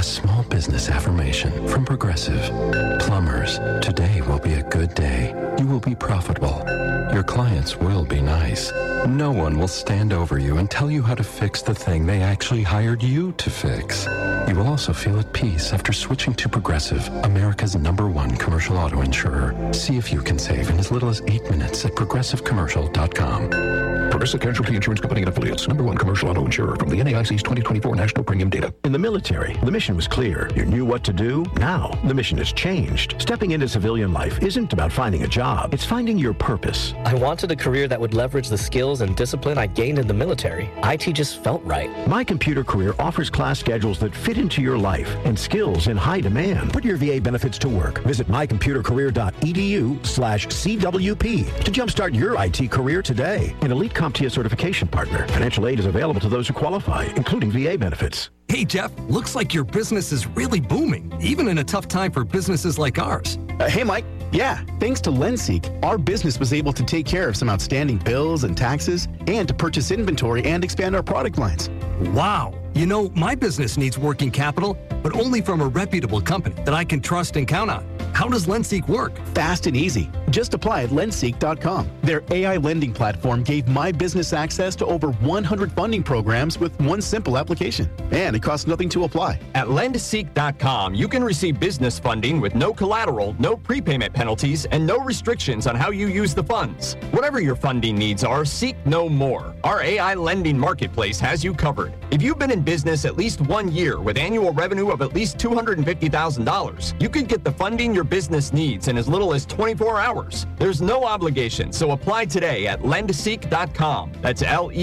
small business affirmation from Progressive. Plumbers, today will be a good day. You will be profitable. Your clients will be nice. No one will stand over you and tell you how to fix the thing they actually hired you to fix. You will also feel at peace after switching to Progressive, America's #1 commercial auto insurer. See if you can save in as little as 8 minutes at progressivecommercial.com. Progressive Casualty Insurance Company and Affiliates, #1 commercial auto insurer from the NAIC's 2024 National Premium Data. In the military, the mission was clear. You knew what to do. Now, the mission has changed. Stepping into civilian life isn't about finding a job. It's finding your purpose. I wanted a career that would leverage the skills and discipline I gained in the military. IT just felt right. My Computer Career offers class schedules that fit into your life and skills in high demand. Put your VA benefits to work. Visit mycomputercareer.edu/CWP to jumpstart your IT career today. An elite CompTIA certification partner. Financial aid is available to those who qualify, including VA benefits. Hey, Jeff, looks like your business is really booming, even in a tough time for businesses like ours. Hey, Mike. Yeah, thanks to LendSeek, our business was able to take care of some outstanding bills and taxes and to purchase inventory and expand our product lines. Wow. You know, my business needs working capital, but only from a reputable company that I can trust and count on. How does LendSeek work? Fast and easy. Just apply at lendseek.com. Their AI lending platform gave my business access to over 100 funding programs with one simple application. And it costs nothing to apply. At lendseek.com, you can receive business funding with no collateral, no prepayment penalties, and no restrictions on how you use the funds. Whatever your funding needs are, seek no more. Our AI lending marketplace has you covered. If you've been in business at least 1 year with annual revenue of at least $250,000, you could get the funding your business needs in as little as 24 hours. There's no obligation, so apply today at lendseek.com. That's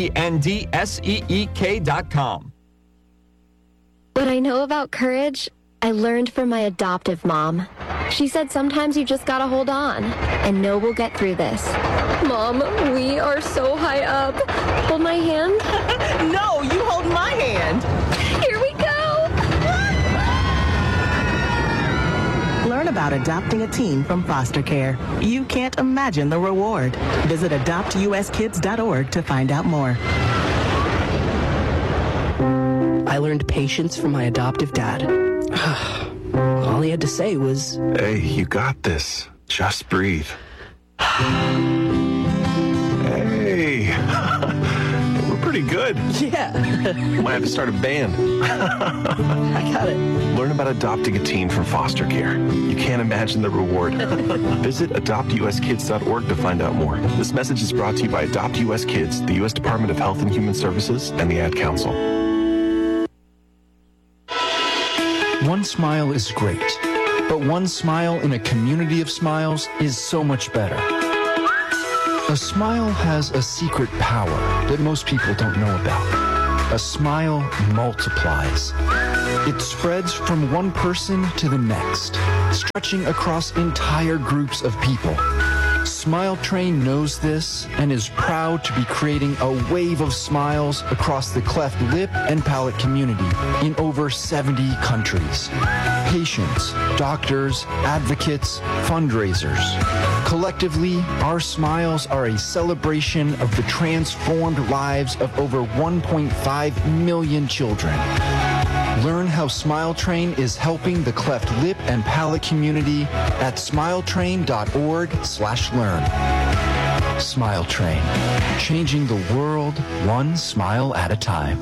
LENDSEEK.com. What I know about courage, I learned from my adoptive mom. She said sometimes you just gotta hold on and know we'll get through this. Mom, we are so high up. Hold my hand. No, you hold my hand. Here we go. Learn about adopting a teen from foster care. You can't imagine the reward. Visit adoptuskids.org to find out more. I learned patience from my adoptive dad. All he had to say was, "Hey, you got this. Just breathe." Hey, we're pretty good. Yeah. Might have to start a band. I got it. Learn about adopting a teen from foster care. You can't imagine the reward. Visit adoptuskids.org to find out more. This message is brought to you by Adopt US Kids, the U.S. Department of Health and Human Services, and the Ad Council. One smile is great, but one smile in a community of smiles is so much better. A smile has a secret power that most people don't know about. A smile multiplies. It spreads from one person to the next, stretching across entire groups of people. Smile Train knows this and is proud to be creating a wave of smiles across the cleft lip and palate community in over 70 countries. Patients, doctors, advocates, fundraisers. Collectively, our smiles are a celebration of the transformed lives of over 1.5 million children. Learn how Smile Train is helping the cleft lip and palate community at smiletrain.org/learn. Smile Train, changing the world one smile at a time.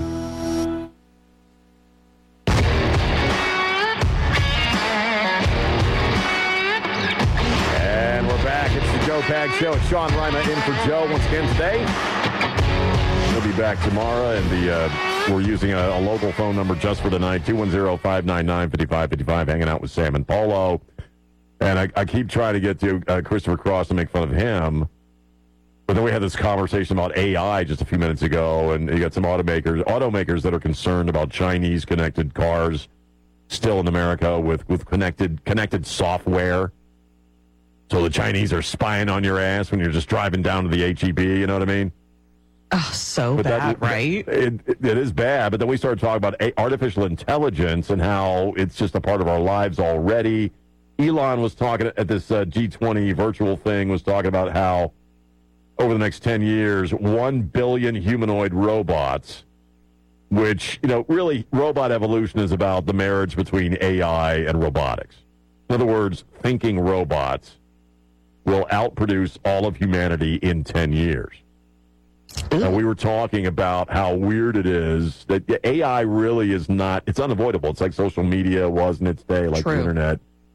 And we're back. It's the Joe Pag Show. It's Sean Rima in for Joe once again today. He'll be back tomorrow, and we're using a local phone number just for the night, 210-599-5555, hanging out with Sam and Polo. And I keep trying to get to Christopher Cross to make fun of him. But then we had this conversation about AI just a few minutes ago, and you got some automakers that are concerned about Chinese connected cars still in America with connected software. So the Chinese are spying on your ass when you're just driving down to the HEB, you know what I mean? Oh, so but bad, right? It is bad, but then we started talking about artificial intelligence and how it's just a part of our lives already. Elon was talking at this G20 virtual thing, was talking about how over the next 10 years, 1 billion humanoid robots which, really robot evolution is about the marriage between AI and robotics. In other words, thinking robots will outproduce all of humanity in 10 years. And we were talking about how weird it is that AI really is not, it's unavoidable. It's like social media was in its day, like the internet.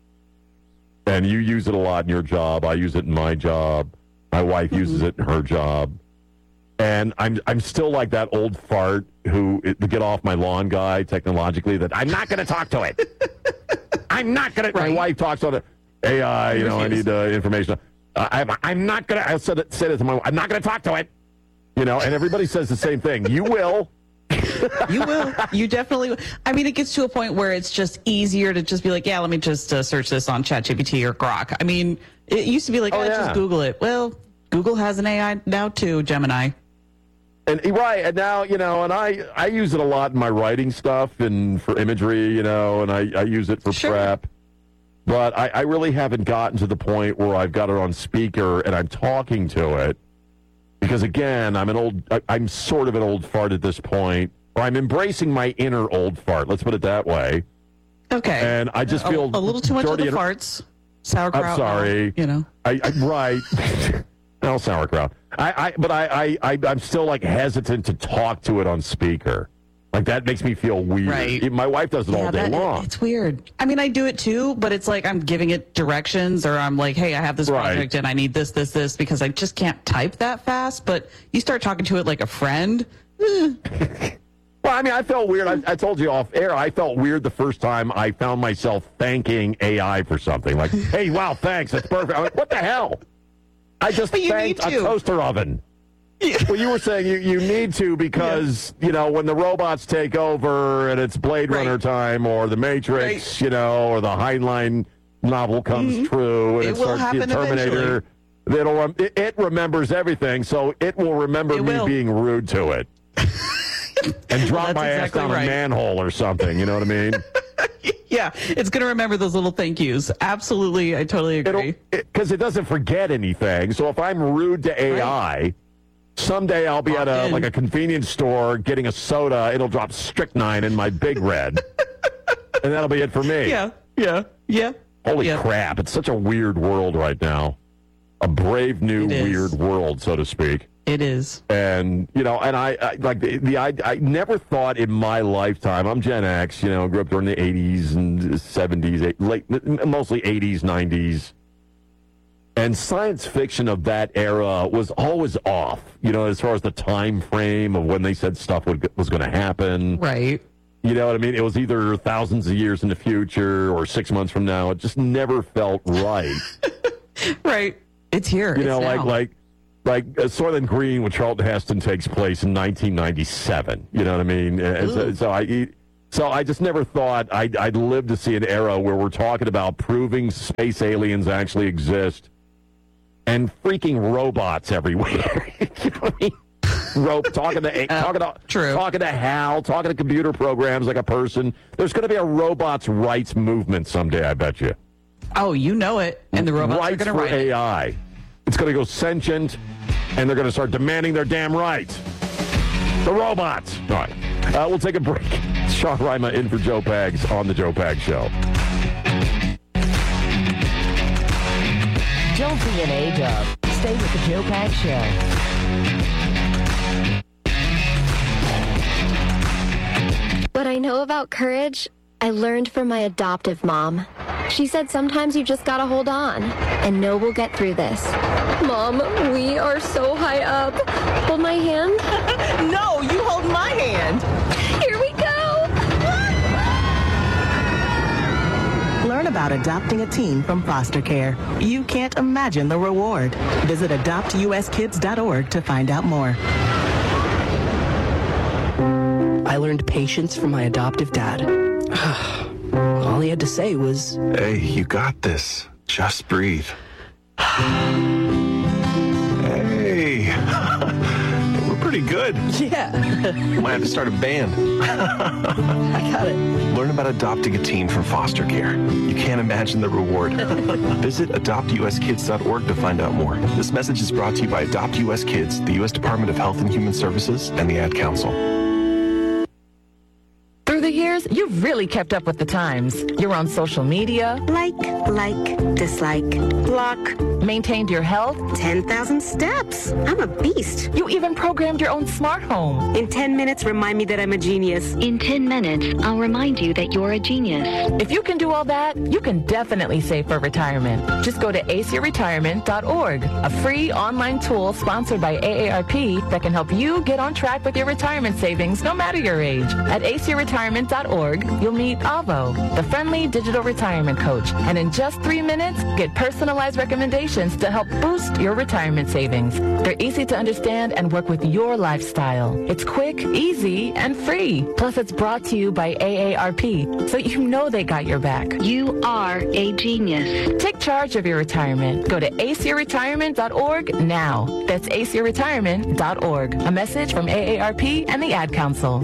And you use it a lot in your job. I use it in my job. My wife uses it in her job. And I'm still like that old fart who, the get off my lawn guy technologically, that I'm not going to talk to it. I'm not going to. My wife talks on it. AI, I need information. I'm not going to. I said it to my wife. I'm not going to talk to it. And everybody says the same thing. You will. You will. You definitely will. I mean, it gets to a point where it's just easier to just be like, yeah, let me just search this on ChatGPT or Grok. I mean, it used to be like, just Google it. Well, Google has an AI now too, Gemini. And now, and I use it a lot in my writing stuff and for imagery, and I use it for prep. But I really haven't gotten to the point where I've got it on speaker and I'm talking to it. Because again, I'm sort of an old fart at this point, or I'm embracing my inner old fart. Let's put it that way. Okay. And I just feel a little too much of the farts. Sauerkraut. I'm sorry. Right. No sauerkraut. I'm still like hesitant to talk to it on speaker. Like that makes me feel weird. Right. My wife does it all day long. It's weird. I mean, I do it too, but it's like I'm giving it directions, or I'm like, hey, I have this project and I need this, because I just can't type that fast. But you start talking to it like a friend. Well, I mean, I felt weird. I told you off air, I felt weird the first time I found myself thanking AI for something. Like, hey, wow, thanks. That's perfect. I'm like, what the hell? I just thanked a toaster oven. Yeah. Well, you were saying you need to because, when the robots take over and it's Blade Runner time or The Matrix, or the Heinlein novel comes true and it starts the Terminator, it remembers everything, so it will remember me being rude to it. And drop my ass down a manhole or something, you know what I mean? Yeah, it's going to remember those little thank yous. Absolutely, I totally agree. Because it doesn't forget anything, so if I'm rude to AI... Someday I'll be at a convenience store getting a soda. It'll drop strychnine in my Big Red. And that'll be it for me. Yeah. Holy crap. It's such a weird world right now. A brave new weird world, so to speak. It is. And, I never thought in my lifetime, I'm Gen X, grew up during the 80s and 70s, mostly 80s, 90s. And science fiction of that era was always off, as far as the time frame of when they said stuff was going to happen. Right. You know what I mean? It was either thousands of years in the future or 6 months from now. It just never felt right. Right. It's here. Like Soylent Green with Charlton Heston takes place in 1997. You know what I mean? So I just never thought I'd live to see an era where we're talking about proving space aliens actually exist. And freaking robots everywhere. You know what I mean? Talking to Hal, talking to computer programs like a person. There's going to be a robots' rights movement someday, I bet you. Oh, you know it. And the robots are going to write it. AI. It's going to go sentient, and they're going to start demanding their damn rights. The robots. All right. We'll take a break. Sean Rima in for Joe Pags on The Joe Pags Show. Don't be an A-dub. Stay with The Joe Pags Show. What I know about courage, I learned from my adoptive mom. She said sometimes you just gotta hold on and know we'll get through this. Mom, we are so high up. Hold my hand. No, you hold my hand. Here we go. Learn about adopting a teen from foster care. You can't imagine the reward. Visit adoptuskids.org to find out more. I learned patience from my adoptive dad. All he had to say was, "Hey, you got this. Just breathe." Hey, we're pretty good. Yeah. Might have to start a band. I got it. Learn about adopting a teen from foster care. You can't imagine the reward. Visit adoptuskids.org to find out more. This message is brought to you by Adopt US Kids, the U.S. Department of Health and Human Services, and the Ad Council. You've really kept up with the times. You're on social media. Like, dislike, block. Maintained your health. 10,000 steps. I'm a beast. You even programmed your own smart home. In 10 minutes, remind me that I'm a genius. In 10 minutes, I'll remind you that you're a genius. If you can do all that, you can definitely save for retirement. Just go to aceyourretirement.org, a free online tool sponsored by AARP that can help you get on track with your retirement savings no matter your age. At aceyourretirement.org, you'll meet Avo, the friendly digital retirement coach. And in just 3 minutes, get personalized recommendations to help boost your retirement savings. They're easy to understand and work with your lifestyle. It's quick, easy, and free. Plus, it's brought to you by AARP, so you know they got your back. You are a genius. Take charge of your retirement. Go to aceyourretirement.org now. That's aceyourretirement.org. A message from AARP and the Ad Council.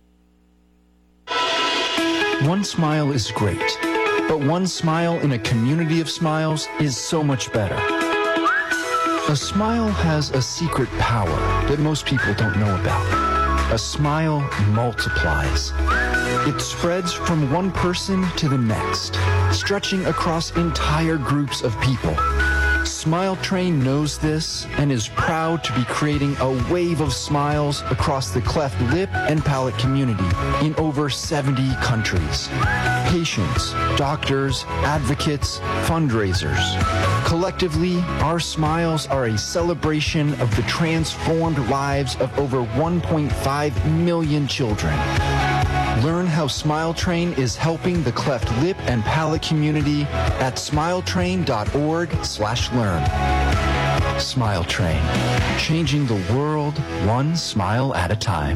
One smile is great, but one smile in a community of smiles is so much better. A smile has a secret power that most people don't know about. A smile multiplies. It spreads from one person to the next, stretching across entire groups of people. Smile Train knows this and is proud to be creating a wave of smiles across the cleft lip and palate community in over 70 countries. Patients, doctors, advocates, fundraisers. Collectively, our smiles are a celebration of the transformed lives of over 1.5 million children. Learn how Smile Train is helping the cleft lip and palate community at smiletrain.org/learn. Smile Train, changing the world one smile at a time.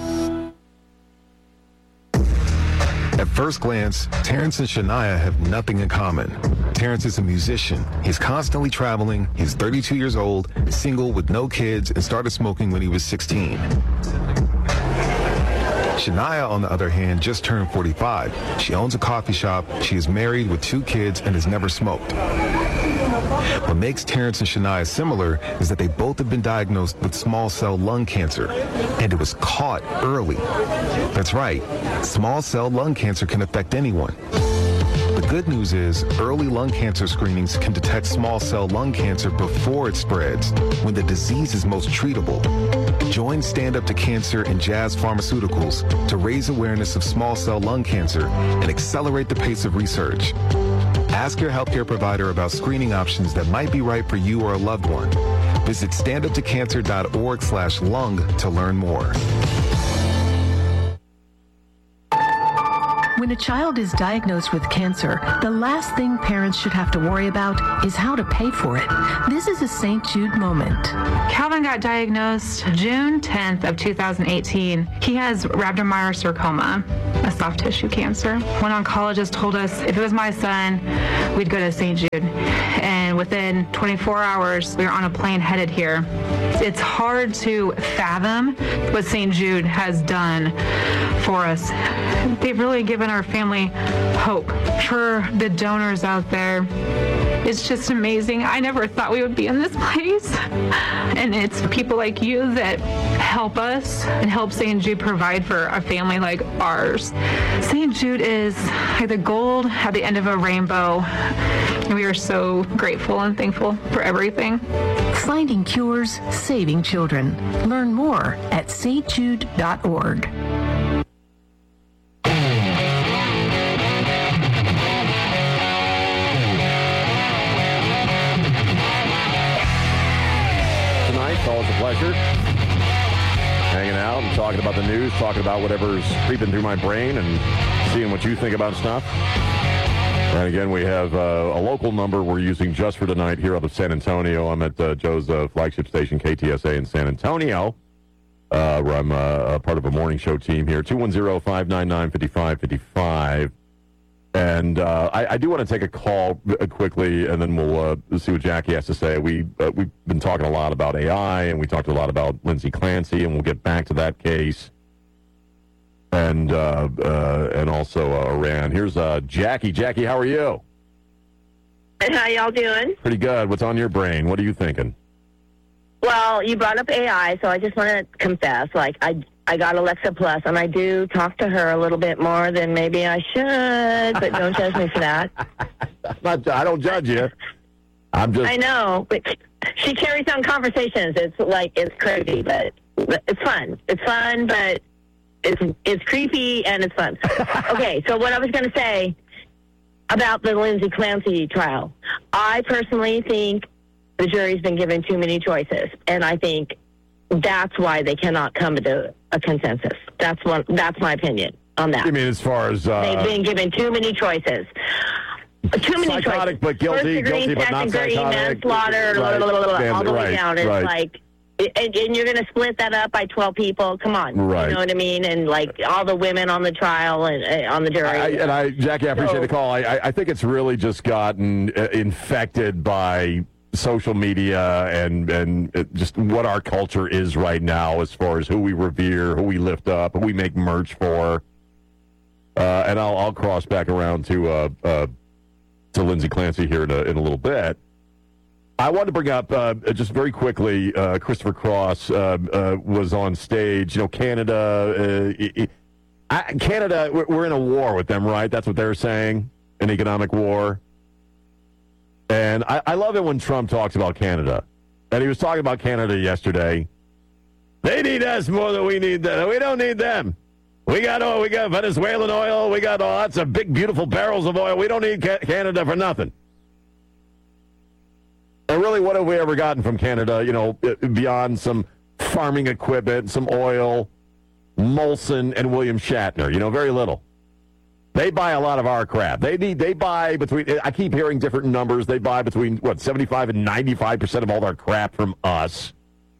At first glance, Terrence and Shania have nothing in common. Terrence is a musician. He's constantly traveling. He's 32 years old, single with no kids, and started smoking when he was 16. Shania, on the other hand, just turned 45. She owns a coffee shop, she is married with 2 kids, and has never smoked. What makes Terrence and Shania similar is that they both have been diagnosed with small cell lung cancer, and it was caught early. That's right, small cell lung cancer can affect anyone. The good news is early lung cancer screenings can detect small cell lung cancer before it spreads, when the disease is most treatable. Join Stand Up to Cancer and Jazz Pharmaceuticals to raise awareness of small cell lung cancer and accelerate the pace of research. Ask your healthcare provider about screening options that might be right for you or a loved one. Visit standuptocancer.org/lung to learn more. When a child is diagnosed with cancer, the last thing parents should have to worry about is how to pay for it. This is a St. Jude moment. Calvin got diagnosed June 10th of 2018. He has rhabdomyosarcoma, a soft tissue cancer. One oncologist told us if it was my son, we'd go to St. Jude. And within 24 hours, we were on a plane headed here. It's hard to fathom what St. Jude has done for us. They've really given our family hope. For the donors out there, it's just amazing. I never thought we would be in this place. And it's people like you that help us and help St. Jude provide for a family like ours. St. Jude is like the gold at the end of a rainbow. We are so grateful and thankful for everything. Finding cures, saving children. Learn more at stjude.org. Always a pleasure hanging out and talking about the news, talking about whatever's creeping through my brain and seeing what you think about stuff. And again, we have a local number we're using just for tonight here out of San Antonio. I'm at Joe's flagship station, KTSA in San Antonio, where I'm a part of a morning show team here, 210-599-5555. And I do want to take a call quickly, and then we'll see what Jackie has to say. We've been talking a lot about AI, and we talked a lot about Lindsay Clancy, and we'll get back to that case, and also Iran. Here's Jackie. Jackie, how are you? How y'all doing? Pretty good. What's on your brain? What are you thinking? Well, you brought up AI, so I just want to confess, like, I I got Alexa Plus, and I do talk to her a little bit more than maybe I should, but don't judge me for that. I don't judge you. I know, but she carries on conversations. It's crazy, but it's fun. It's fun, but it's creepy and it's fun. Okay, so what I was going to say about the Lindsay Clancy trial, I personally think the jury's been given too many choices, and I think that's why they cannot come to a consensus. That's my opinion on that. You mean as far as they've been given too many choices. Too many psychotic choices. but guilty, guilty but not degree, psychotic. manslaughter, all the way down. It's right. like, and you're going to split that up by 12 people. Come on, right. You know what I mean? And like all the women on the trial and on the jury. Jackie, I appreciate the call. I think it's really just gotten infected by social media and just what our culture is right now as far as who we revere, who we lift up, who we make merch for. And I'll cross back around to Lindsay Clancy here in a little bit. I wanted to bring up just very quickly. Christopher Cross was on stage. You know, Canada. Canada, we're in a war with them, right? That's what they're saying, an economic war. And I love it when Trump talks about Canada. And he was talking about Canada yesterday. They need us more than we need them. We don't need them. We got oil. We got Venezuelan oil. We got lots of big, beautiful barrels of oil. We don't need Canada for nothing. And really, what have we ever gotten from Canada, you know, beyond some farming equipment, some oil, Molson, and William Shatner? You know, very little. They buy a lot of our crap. They buy between, I keep hearing different numbers. They buy between, 75 and 95% of all their crap from us.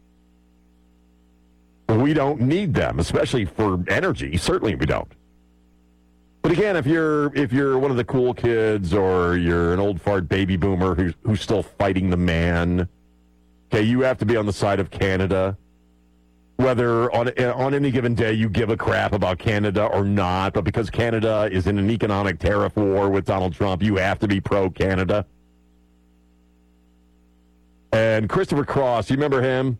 We don't need them, especially for energy. Certainly we don't. But again, if you're one of the cool kids or you're an old fart baby boomer who's still fighting the man, okay, you have to be on the side of Canada. Whether on any given day you give a crap about Canada or not, but because Canada is in an economic tariff war with Donald Trump, you have to be pro-Canada. And Christopher Cross, you remember him?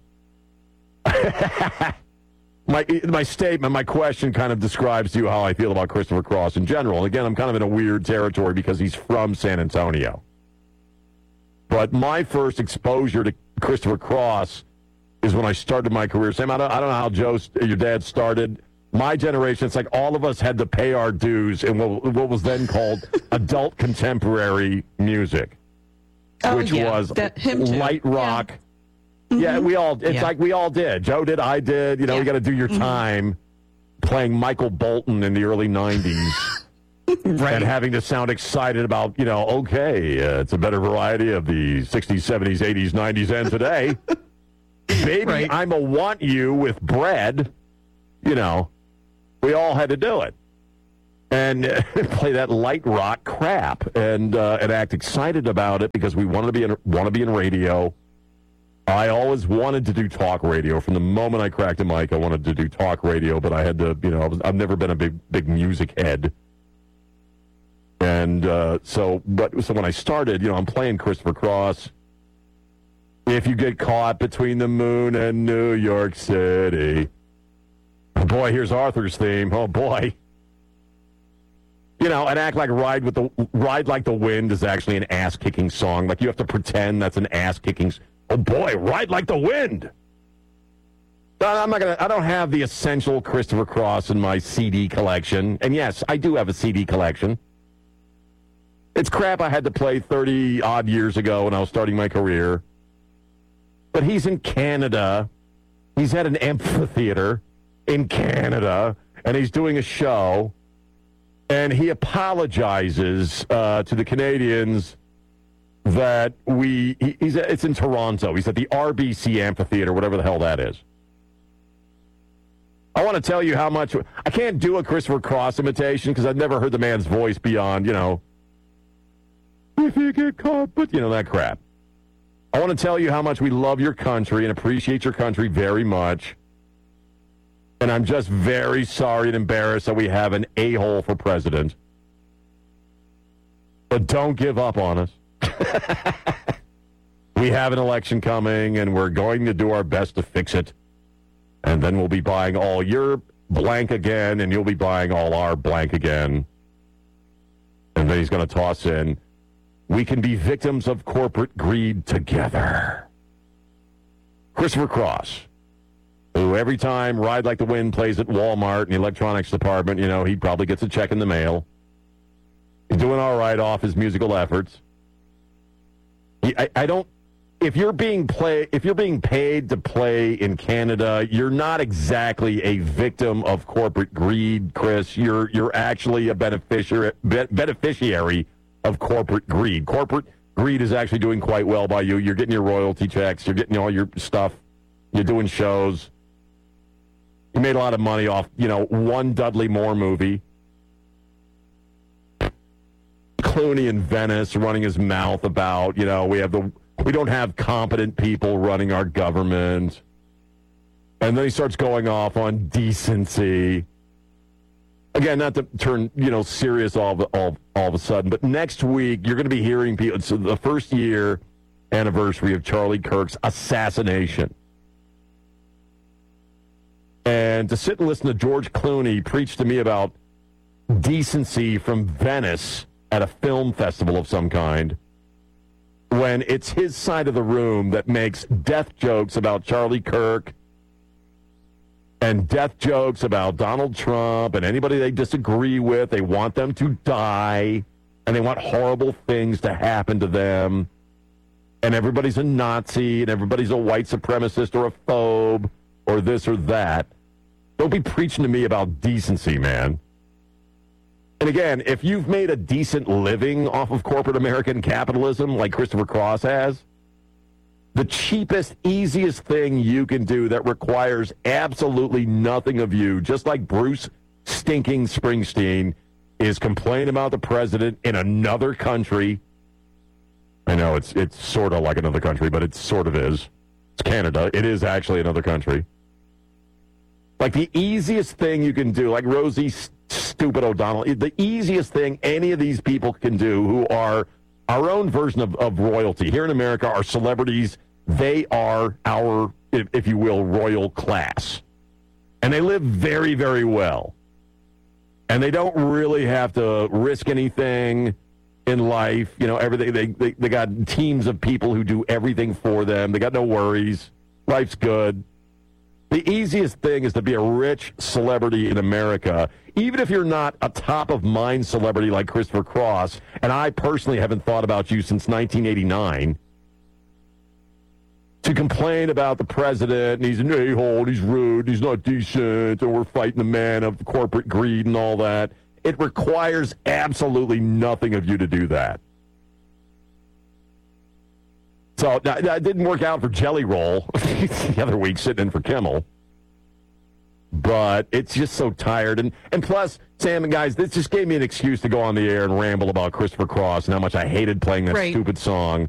My statement, my question kind of describes to you how I feel about Christopher Cross in general. And again, I'm kind of in a weird territory because he's from San Antonio. But my first exposure to Christopher Cross is when I started my career. Sam, I don't know how your dad started. My generation, it's like all of us had to pay our dues in what was then called adult contemporary music, which was light rock. Yeah. Yeah, we all. It's like we all did. Joe did. I did. You know, you got to do your time playing Michael Bolton in the early '90s, right. And having to sound excited about, you know, okay, it's a better variety of the '60s, '70s, '80s, '90s, and today. Baby, right. I'm a want you with bread. You know, we all had to do it and play that light rock crap and act excited about it because we want to be in radio. I always wanted to do talk radio. From the moment I cracked a mic, I wanted to do talk radio, but I had to, you know, I've never been a big music head. And so when I started, you know, I'm playing Christopher Cross. If you get caught between the moon and New York City. Oh boy, here's Arthur's theme. Oh boy. You know, and act like Ride Like the Wind is actually an ass-kicking song. Like you have to pretend that's an ass-kicking song. Oh boy, Ride Like the Wind. I don't have the essential Christopher Cross in my CD collection. And yes, I do have a CD collection. It's crap I had to play 30 odd years ago when I was starting my career. But he's in Canada. He's at an amphitheater in Canada, and he's doing a show. And he apologizes to the Canadians that it's in Toronto. He's at the RBC Amphitheater, whatever the hell that is. I want to tell you how much... I can't do a Christopher Cross imitation because I've never heard the man's voice beyond, you know, if you get caught, but, you know, that crap. I want to tell you how much we love your country and appreciate your country very much. And I'm just very sorry and embarrassed that we have an a-hole for president. But don't give up on us. We have an election coming, and we're going to do our best to fix it. And then we'll be buying all your blank again, and you'll be buying all our blank again. And then he's going to toss in, we can be victims of corporate greed together. Christopher Cross, who every time Ride Like the Wind plays at Walmart in the electronics department, he probably gets a check in the mail. He's doing all right off his musical efforts. If you're being paid to play in Canada, you're not exactly a victim of corporate greed, Chris. You're actually a beneficiary of corporate greed. Corporate greed is actually doing quite well by you. You're getting your royalty checks. You're getting all your stuff. You're doing shows. You made a lot of money off, one Dudley Moore movie. Clooney in Venice running his mouth about, we don't have competent people running our government. And then he starts going off on decency. Again, not to turn, serious all of a sudden, but next week you're going to be hearing people. It's the first year anniversary of Charlie Kirk's assassination. And to sit and listen to George Clooney preach to me about decency from Venice at a film festival of some kind, when it's his side of the room that makes death jokes about Charlie Kirk and death jokes about Donald Trump and anybody they disagree with. They want them to die, and they want horrible things to happen to them. And everybody's a Nazi, and everybody's a white supremacist or a phobe or this or that. Don't be preaching to me about decency, man. And again, if you've made a decent living off of corporate American capitalism like Christopher Cross has, the cheapest, easiest thing you can do that requires absolutely nothing of you, just like Bruce stinking Springsteen, is complain about the president in another country. I know it's sort of like another country, but it sort of is. It's Canada. It is actually another country. Like the easiest thing you can do, like Rosie Stupid O'Donnell, the easiest thing any of these people can do who are our own version of royalty. Here in America, our celebrities, they are our, if you will, royal class. And they live very, very well. And they don't really have to risk anything in life. Everything. They got teams of people who do everything for them. They got no worries. Life's good. The easiest thing is to be a rich celebrity in America, even if you're not a top-of-mind celebrity like Christopher Cross, and I personally haven't thought about you since 1989, to complain about the president, and he's an a-hole, he's rude, he's not decent, and we're fighting the man of corporate greed and all that. It requires absolutely nothing of you to do that. So that didn't work out for Jelly Roll the other week, sitting in for Kimmel. But it's just so tired. And plus, Sam and guys, this just gave me an excuse to go on the air and ramble about Christopher Cross and how much I hated playing that stupid song.